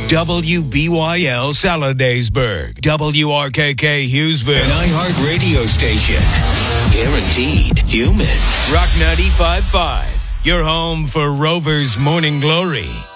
WBYL Saladaysburg, WRKK Hughesville, an iHeart radio station. Guaranteed human. Rock 95.5, your home for Rover's Morning Glory.